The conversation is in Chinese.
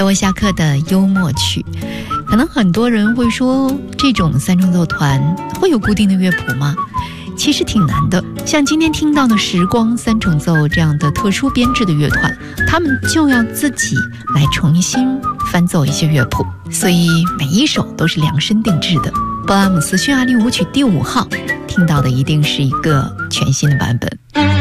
为下课的幽默曲。可能很多人会说，这种三重奏团会有固定的乐谱吗？其实挺难的。像今天听到的时光三重奏这样的特殊编制的乐团，他们就要自己来重新翻奏一些乐谱，所以每一首都是量身定制的。布拉姆斯匈牙利舞曲第5号听到的一定是一个全新的版本。